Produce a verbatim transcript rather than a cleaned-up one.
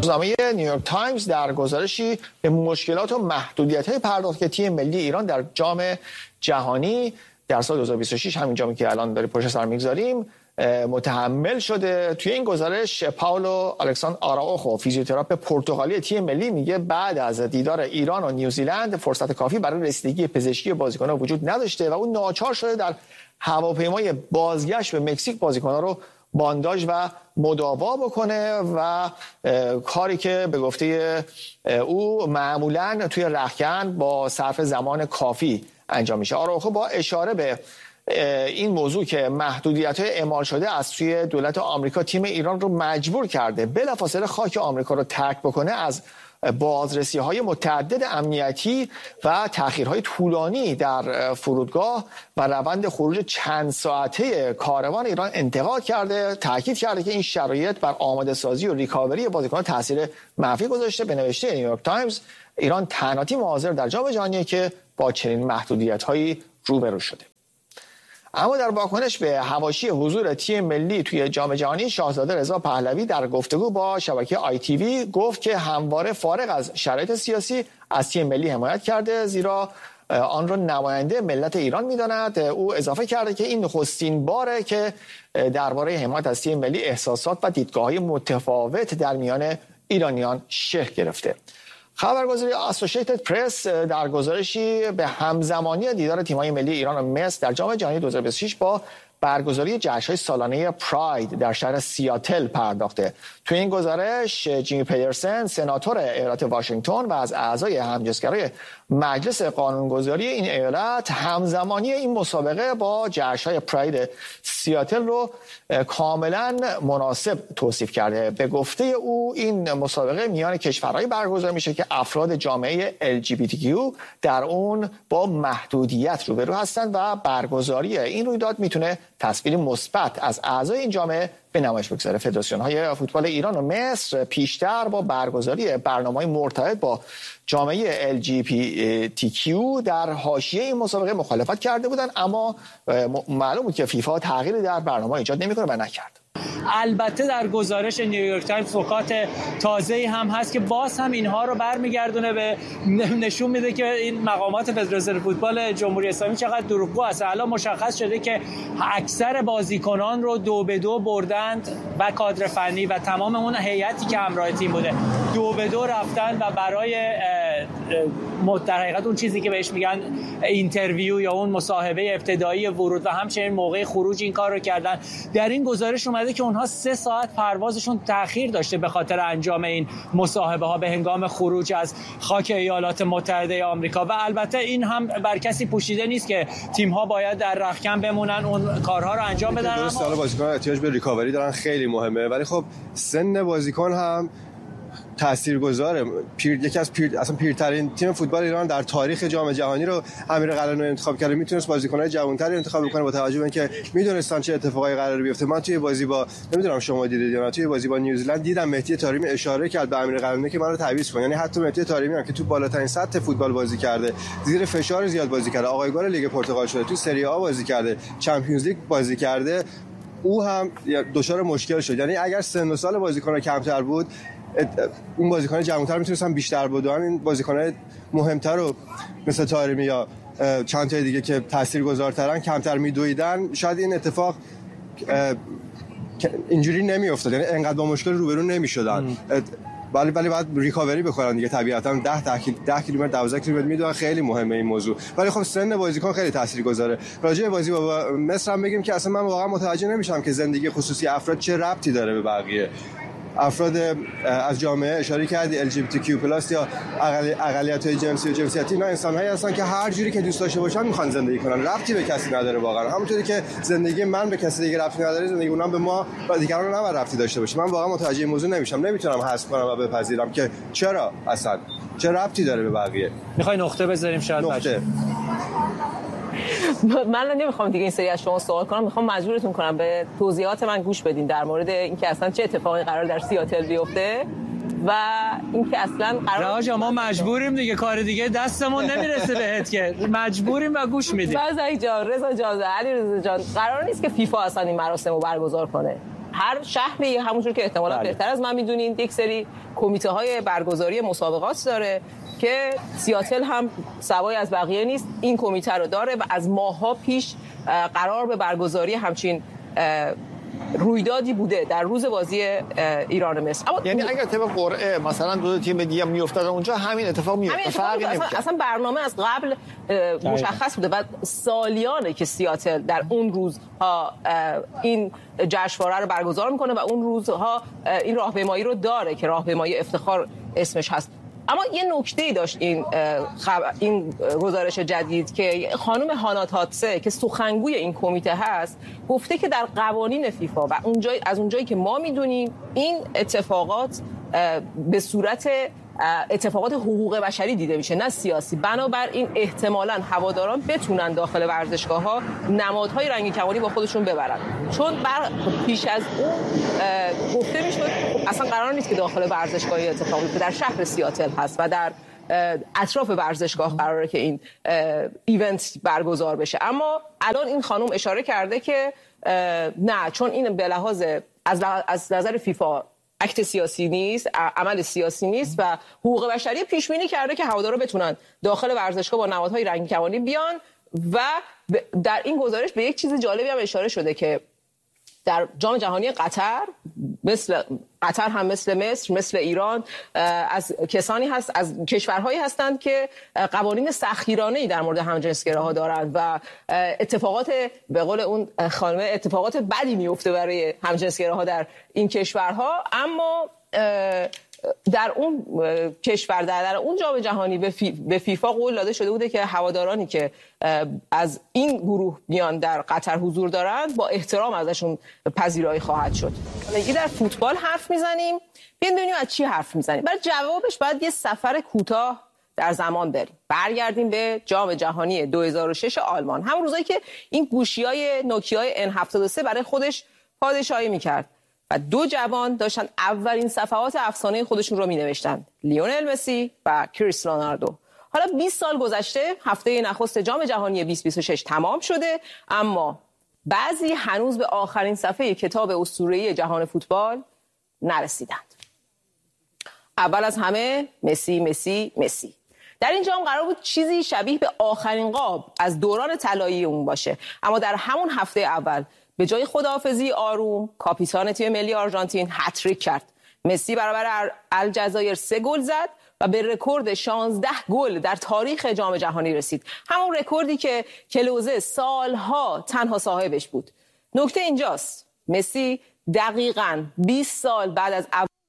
روزنامه نیویورک تایمز در گزارشی به مشکلات و محدودیت‌های پرداخت که تیم ملی ایران در جام جهانی در سال دو هزار و بیست و شش، همین جامی که الان داریم پشت سر میگذاریم، متحمل شده. توی این گزارش پاولو الکساندر آراوخو، فیزیوتراپ پرتغالی تیم ملی، میگه بعد از دیدار ایران و نیوزیلند فرصت کافی برای رسیدگی پزشکی بازیکن‌ها وجود نداشته و اون ناچار شده در هواپیمای بازگشت به مکزیک بازیکن‌ها رو بانداژ و مداوا بکنه و کاری که به گفته او معمولاً توی رختکن با صرف زمان کافی انجام میشه. آراوخو با اشاره به این موضوع که محدودیت‌های اعمال شده از سوی دولت آمریکا تیم ایران رو مجبور کرده بلافاصله خاک آمریکا رو ترک بکنه، از بازرسی‌های متعدد امنیتی و تأخیرهای طولانی در فرودگاه و روند خروج چند ساعته کاروان ایران انتقاد کرده. تاکید کرده که این شرایط بر آماده سازی و ریکاوری بازیکنان تاثیر منفی گذاشته. به نوشته نیویورک تایمز، ایران تنها تیم حاضر در جام جهانی که با چنین محدودیت‌هایی روبرو شده. اما در واکنش به حواشی حضور تیم ملی توی جام جهانی، شاهزاده رضا پهلوی در گفتگو با شبکه آی تی وی گفت که همواره فارغ از شرایط سیاسی از تیم ملی حمایت کرده، زیرا آن را نماینده ملت ایران می‌داند. او اضافه کرده که این نخستین باره که درباره حمایت از تیم ملی احساسات و دیدگاه‌های متفاوت در میان ایرانیان شکل گرفته. خبرگزاری اسوسییتد پرس در گزارشی به همزمانی دیدار تیم‌های ملی ایران و مصر در جام جهانی دو هزار و بیست و شش با برگزاری جشن‌های سالانه پراید در شهر سیاتل پرداخته. تو این گزارش جیمی پیدرسن، سناتور ایالت واشنگتن و از اعضای همجنسگرای مجلس قانونگذاری این ایالت، همزمانی این مسابقه با جشن‌های پراید سیاتل رو کاملا مناسب توصیف کرده. به گفته او این مسابقه میان کشورهای برگزار میشه که افراد جامعه ال جی بی تی کیو در اون با محدودیت روبرو هستند و برگزاری این رویداد میتونه تصویری مثبت از اعضای این جامعه به نمایش بگذاره. فدراسیون‌های فوتبال ایران و مصر پیشتر با برگزاری برنامه‌های مرتبط با جامعه ال جی بی تی کیو در حاشیه این مسابقه مخالفت کرده بودند، اما معلوم بود که فیفا تغییری در برنامه ایجاد نمی‌کنه و نکرد. البته در گزارش نیویورک تایمز نکات تازه‌ای هم هست که باز هم اینها رو برمیگردونه به نشون میده که این مقامات فدراسیون فوتبال جمهوری اسلامی چقدر دروغگو است. الان مشخص شده که اکثر بازیکنان رو دو به دو بردند و کادر فنی و تمام اون هیئتی که همراه تیم بوده دو به دو رفتن و برای در حقیقت اون چیزی که بهش میگن اینترویو یا اون مصاحبه ابتدایی ورود و همچنین موقع خروج این کار رو کردن. در این گزارش اومده که اونها سه ساعت پروازشون تأخیر داشته به خاطر انجام این مصاحبه ها به هنگام خروج از خاک ایالات متحده آمریکا. و البته این هم بر کسی پوشیده نیست که تیم ها باید در رختکن بمونن اون کارها رو انجام بدن. درست، حالا بازیکن احتیاج به ریکاوری دارن، خیلی مهمه، ولی خب سن بازیکن هم تاثیرگذاره. پیر یکی از پیر اصلا پیرترین تیم فوتبال ایران در تاریخ جام جهانی رو امیر قلعه‌نویی انتخاب کرده. میتونست بازیکن‌های جوان‌تری انتخاب بکنه با توجه به اینکه میدونستان چه اتفاقایی قراره بیفته. من توی بازی با نمیدونم شما دیدید یا نه، توی بازی با نیوزیلند دیدم مهدی طارمی اشاره کرد به امیر قلعه‌نویی که منو تعویض کن. یعنی حتی مهدی طارمی هم که تو بالاترین سطح فوتبال بازی کرده، زیر فشار زیاد بازی کرده، آقای گل لیگ پرتغال شده، تو سری آ بازی کرده، چمپیونز لیگ بازی کرده، او هم دچار مشکل شد. یعنی اگر سن و سال بازیکن کمتر بود، اون بازیکن جوان‌تر میتونستن بیشتر بدون، این بازیکن‌های مهمتر رو مثل طارمی یا چند تا دیگه که تاثیرگذارترن کمتر میدویدن، شاید این اتفاق اینجوری نمیافتاد، یعنی انقدر با مشکل روبرو نمیشدن. ولی ولی بعد ریکاوری بکنن دیگه، طبیعتاً ده ده کیلومتر دوازده کیلومتر میدونن، خیلی مهمه این موضوع. ولی خب سن بازیکن خیلی تاثیرگذاره. راجع به بازی با مصر هم بگیم که اصلا من واقعا متوجه نمیشم که زندگی خصوصی افراد چه ربطی داره به بقیه افراد از جامعه. اشاره کردی ال جی بی تی کیو پلاس یا اقلیت‌های جنسی و جنسیتی، اینا انسان‌هایی هستن که هر جوری که دوست داشته باشن میخوان زندگی کنن، ربطی به کسی نداره واقعا. همونطوری که زندگی من به کسی دیگه ربطی نداره، زندگی اونم به ما و دیگران نباید ربطی داشته باشه. من واقعا متوجه این موضوع نمیشم، نمیتونم حذف کنم و بپذیرم که چرا اصلا چه ربطی داره به بقیه. میخوای نقطه بذاریم شاید نقطه. من نمیخوام دیگه این سری از شما سوال کنم، میخوام مجبورتون کنم به توضیحات من گوش بدین در مورد اینکه اصلا چه اتفاقی قرار در سیاتل بیفته و اینکه اصلا قرار راجا ما مجبوریم دیگه، کار دیگه دستمون نمیرسه بهت که مجبوریم و گوش میدیم. رضا جان، رضا جان، علی رضا جان، قرار نیست که فیفا اصلا این مراسم رو برگزار کنه. هر شهری همونجور که احتمالاً بله. بهتر از من میدونین یک سری کمیته های برگزاری مسابقات داره که سیاتل هم سوای از بقیه نیست، این کمیته رو داره و از ماه‌ها پیش قرار به برگزاری همچین رویدادی بوده در روز بازی ایران مصر. یعنی اگر طبق قرعه مثلا دو تیم دیگه میافتاد اونجا همین اتفاق میفته، فرقی نمی‌کنه. اصلا, اصلا برنامه از قبل مشخص بوده و سالیانه که سیاتل در اون روزها این جشنواره رو برگزار میکنه و اون روزها این راهپیمایی رو داره که راهپیمایی افتخار اسمش هست. اما یه نکته‌ای داشت این خب... این گزارش جدید که خانم هانا تاتسه که سخنگوی این کمیته هست گفته که در قوانین فیفا و اونجای از اونجایی که ما میدونیم این اتفاقات به صورت اتفاقات حقوق بشری دیده میشه نه سیاسی، بنابراین احتمالاً هواداران بتونن داخل ورزشگاه‌ها نمادهای رنگی کمانی با خودشون ببرن، چون بر پیش از اون گفته میشد اصلا قرار نیست که داخل ورزشگاهی اتفاق بیفته، در شهر سیاتل هست و در اطراف ورزشگاه قراره که این ایونت برگزار بشه. اما الان این خانم اشاره کرده که نه، چون این به لحاظ از از نظر فیفا اکت سیاسی نیست، عمل سیاسی نیست و حقوق بشری پیش بینی کرده که هوادارا بتونن داخل ورزشگاه با نمادهای رنگی کمانی بیان. و در این گزارش به یک چیز جالبی هم اشاره شده که در جام جهانی قطر مثل قطر هم مثل مصر مثل ایران از کسانی هست از کشورهایی هستند که قوانین سختگیرانه‌ای در مورد همجنسگراها دارند و اتفاقات به قول اون خانم اتفاقات بدی میفته برای همجنسگراها در این کشورها. اما در اون کشور در, در اون جام جهانی به, فی، به فیفا قول داده شده بوده که هوادارانی که از این گروه میان در قطر حضور دارند با احترام ازشون پذیرایی خواهد شد. حالا در فوتبال حرف میزنیم، بیاین ببینیم از چی حرف میزنیم. برای جوابش باید یه سفر کوتاه در زمان بریم، برگردیم به جام جهانی دو هزار و شش آلمان، همون روزایی که این گوشی‌های نوکیای ان هفتاد و سه برای خودش پادشاهی میکرد و دو جوان داشتن اولین صفحات افسانه خودشون رو می‌نوشتن، لیونل مسی و کریستیانو رونالدو. حالا بیست سال گذشته، هفته نخست جام جهانی بیست بیست و شش تمام شده، اما بعضی هنوز به آخرین صفحه کتاب اسطوره‌ای جهان فوتبال نرسیدند. اول از همه مسی مسی مسی. در این جام قرار بود چیزی شبیه به آخرین قاب از دوران طلایی اون باشه، اما در همون هفته اول به جای خداحافظی آروم، کاپیتان تیم ملی آرژانتین هتریک کرد. مسی برابر الجزایر سه گل زد و به رکورد شانزده گل در تاریخ جام جهانی رسید. همون رکوردی که کلوزه سالها تنها صاحبش بود. نکته اینجاست، مسی دقیقاً بیست سال بعد از